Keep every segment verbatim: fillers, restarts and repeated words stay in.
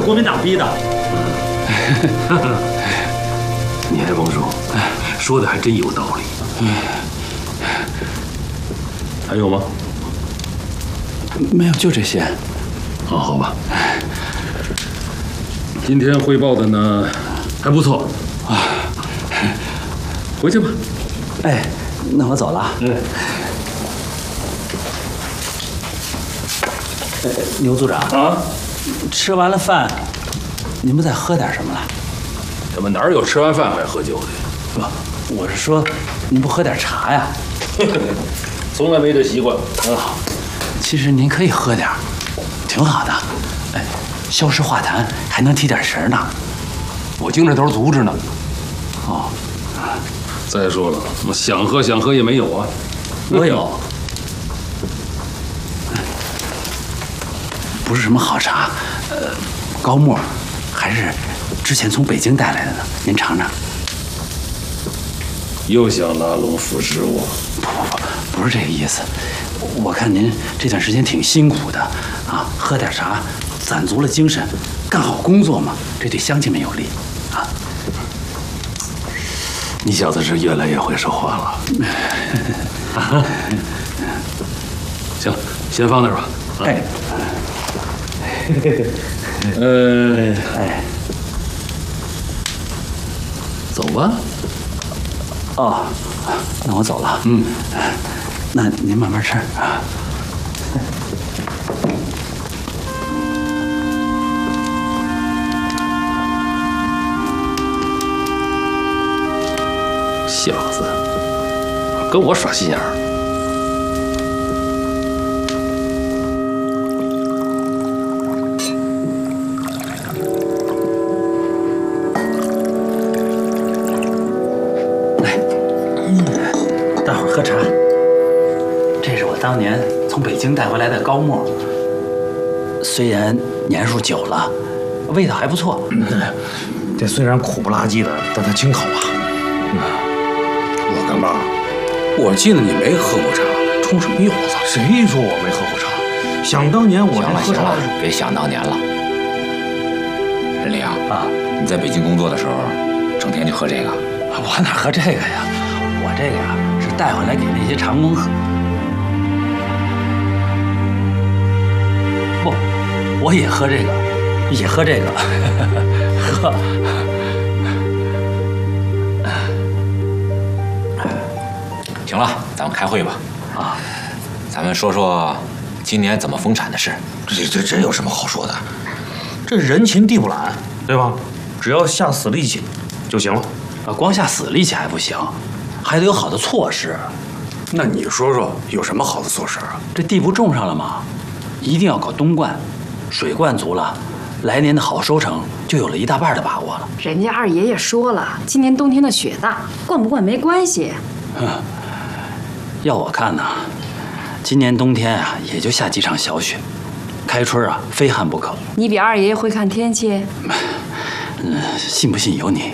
国民党逼的。 你还甭说，说的还真有道理。还有吗？ 没有，就这些。 哦，好吧。今天汇报的呢，还不错啊。回去吧。 哎，那我走了。 嗯。 呃，牛组长啊， 吃完了饭，您不再喝点什么了？ 怎么哪有吃完饭还喝酒的？ 不，我是说，您不喝点茶呀？ 从来没这习惯啊。其实您可以喝点，挺好的。哎，消食化痰，还能提点神呢。 我精神头足着呢。 哦。 再说了，我想喝想喝也没有啊。 我有。不是什么好茶，呃，高沫，还是之前从北京带来的呢。您尝尝。 又想拉拢腐蚀我？ 不不不，不是这个意思。我看您这段时间挺辛苦的啊，喝点茶，攒足了精神，干好工作嘛，这对乡亲们有利啊。 你小子是越来越会说话了。行了，先放那儿吧。 哎。 呃， 哎， 走吧。 哦，那我走了。 嗯， 那您慢慢吃啊。 小子，跟我耍心眼儿。 喝茶，这是我当年从北京带回来的高沫，虽然年数久了，味道还不错。 嗯、这虽然苦不拉几的，但它清口啊。 嗯、老干妈，我记得你没喝过茶，冲什么悠子？ 谁说我没喝过茶？想当年我行了喝茶行了，别想当年了。任里啊啊！你在北京工作的时候，整天就喝这个？ 我哪喝这个呀？我这个呀。带回来给那些长工喝。不，我也喝这个，也喝这个，喝。 行了，咱们开会吧。啊，咱们说说今年怎么丰产的事。 这这这有什么好说的？这人勤地不懒，对吧？只要下死力气就行了。 啊，光下死力气还不行。还得有好的措施， 那你说说有什么好的措施啊？ 这地不种上了吗？一定要搞冬灌，水灌足了，来年的好收成就有了一大半的把握了。 人家二爷爷说了，今年冬天的雪大，灌不灌没关系。 哼，要我看呢，今年冬天啊，也就下几场小雪，开春啊，非旱不可。 你比二爷爷会看天气？ 嗯，信不信由你。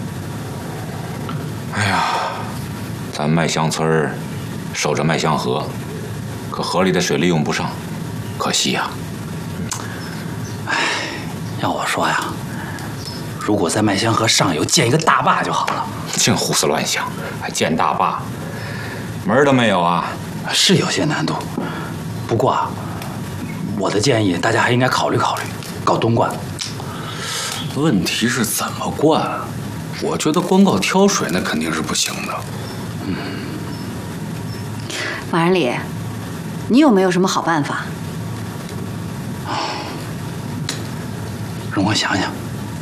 哎呀。咱麦香村守着麦香河，可河里的水利用不上，可惜呀。 哎，要我说呀，如果在麦香河上游建一个大坝就好了。 净胡思乱想，还建大坝，门儿都没有啊！ 是有些难度，不过啊，我的建议大家还应该考虑考虑，搞冬灌。 问题是怎么灌？我觉得光靠挑水那肯定是不行的。 嗯，马仁礼，你有没有什么好办法？ 容我想想。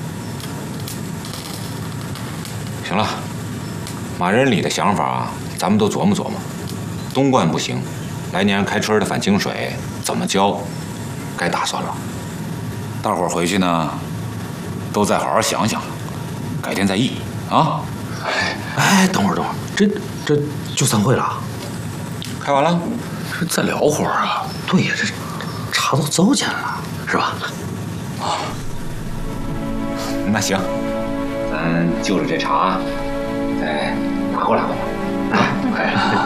行了，马仁礼的想法啊，咱们都琢磨琢磨。冬灌不行，来年开春的反清水怎么浇，该打算了。大伙儿回去呢，都再好好想想，改天再议啊。 哎哎，等会儿等会儿，这这就散会了？ 开完了？ 这再聊会儿啊？ 对呀，这茶都糟践了，是吧？ 啊，那行，咱就着这茶，再拿过来吧。哎。